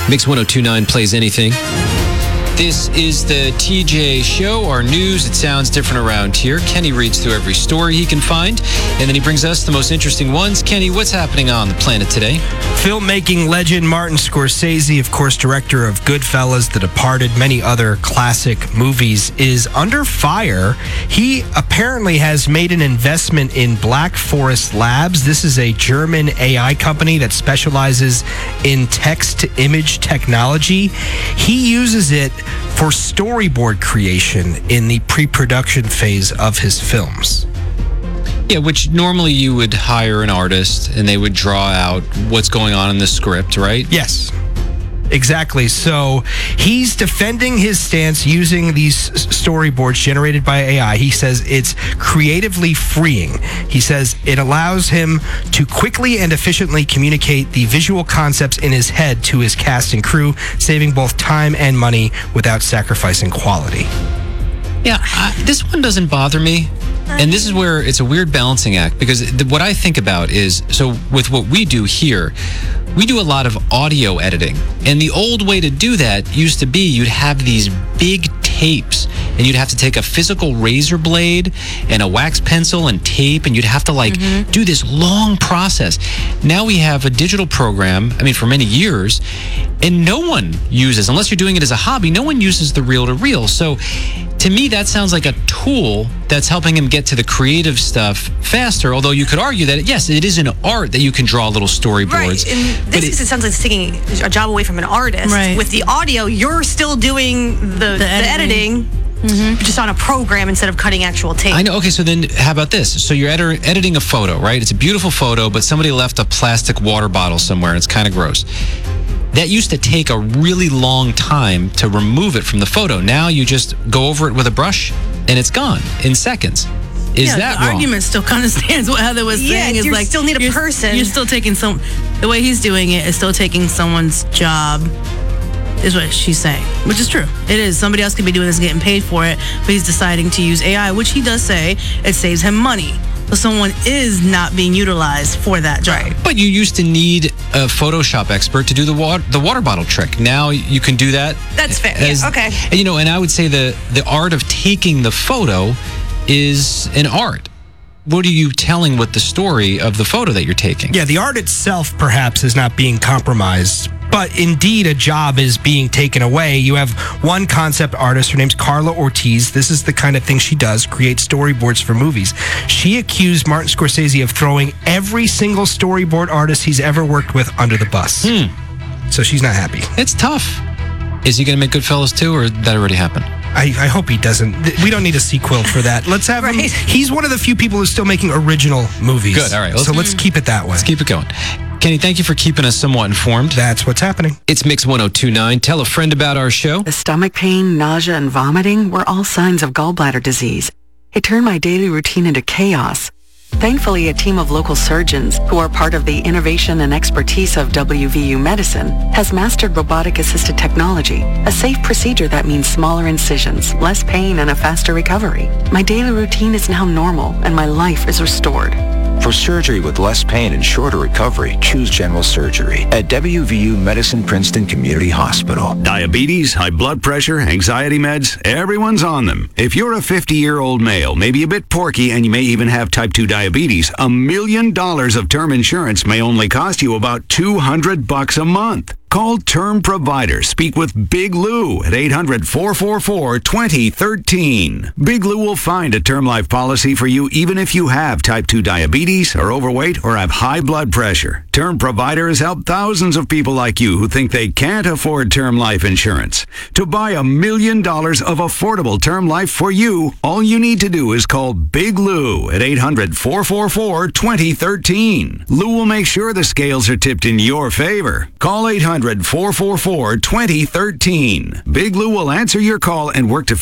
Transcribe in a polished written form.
Mix 102.9 plays anything. This is the TJ Show, our news. It sounds different around here. Kenny reads through every story he can find, and then he brings us the most interesting ones. Kenny, what's happening on the planet today? Filmmaking legend Martin Scorsese, of course, director of Goodfellas, The Departed, many other classic movies, is under fire. He apparently has made an investment in Black Forest Labs. This is a German AI company that specializes in text-to-image technology. He uses it for storyboard creation in the pre-production phase of his films. Yeah, which normally you would hire an artist and they would draw out what's going on in the script, right? Yes, exactly. So he's defending his stance using these storyboards generated by AI. He says it's creatively freeing. He says it allows him to quickly and efficiently communicate the visual concepts in his head to his cast and crew, saving both time and money without sacrificing quality. Yeah, this one doesn't bother me. And this is where it's a weird balancing act, because what I think about is, so with what we do here, we do a lot of audio editing. And the old way to do that used to be you'd have these big tapes and you'd have to take a physical razor blade and a wax pencil and tape, and you'd have to do this long process. Now we have a digital program, for many years, and no one uses, unless you're doing it as a hobby, no one uses the reel-to-reel. So to me, that sounds like a tool that's helping him get to the creative stuff faster, although you could argue that, yes, it is an art that you can draw little storyboards. Right, and this case, it sounds like it's taking a job away from an artist. Right. With the audio, you're still doing the editing. Just on a program instead of cutting actual tape. I know. Okay, so then how about this? So you're editing a photo, right? It's a beautiful photo, but somebody left a plastic water bottle somewhere, and it's kind of gross. That used to take a really long time to remove it from the photo. Now you just go over it with a brush, and it's gone in seconds. Is that the wrong? argument still kind of stands. What Heather was saying is you like still need a person. You're still taking the way he's doing it is still taking someone's job. Is what she's saying, which is true. It is. Somebody else could be doing this and getting paid for it, but he's deciding to use AI, which he does say it saves him money. So someone is not being utilized for that job. Right. But you used to need a Photoshop expert to do the water bottle trick. Now you can do that. That's fair. Okay. And I would say the art of taking the photo is an art. What are you telling with the story of the photo that you're taking? Yeah, the art itself perhaps is not being compromised, but indeed a job is being taken away. You have one concept artist, her name's Carla Ortiz. This is the kind of thing she does, create storyboards for movies. She accused Martin Scorsese of throwing every single storyboard artist he's ever worked with under the bus. So she's not happy. It's tough. Is he going to make Goodfellas 2, or did that already happen? I hope he doesn't. We don't need a sequel for that. Let's have him. He's one of the few people who's still making original movies. Good, all right. So let's keep it that way. Let's keep it going. Kenny, thank you for keeping us somewhat informed. That's what's happening. It's Mix 102.9. Tell a friend about our show. The stomach pain, nausea, and vomiting were all signs of gallbladder disease. It turned my daily routine into chaos. Thankfully, a team of local surgeons, who are part of the innovation and expertise of WVU Medicine, has mastered robotic-assisted technology, a safe procedure that means smaller incisions, less pain, and a faster recovery. My daily routine is now normal, and my life is restored. For surgery with less pain and shorter recovery, choose general surgery at WVU Medicine Princeton Community Hospital. Diabetes, high blood pressure, anxiety meds, everyone's on them. If you're a 50-year-old male, maybe a bit porky, and you may even have type 2 diabetes, $1 million of term insurance may only cost you about $200 a month. Call Term Provider. Speak with Big Lou at 800-444-2013. Big Lou will find a term life policy for you even if you have type 2 diabetes, are overweight, or have high blood pressure. Term Provider has helped thousands of people like you who think they can't afford term life insurance. To buy $1 million of affordable term life for you, all you need to do is call Big Lou at 800-444-2013. Lou will make sure the scales are tipped in your favor. Call 800-444-2013. Big Lou will answer your call and work to